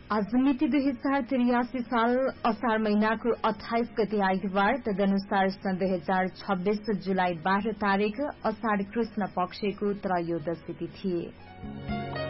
आज मिति 2083 साल असार महिनाको 28 गते आइतबार, तदनुसार सन् 2026 जुलाई 12 तारिक असाढ़ कृष्ण पक्षको त्रयोदशी तिथि।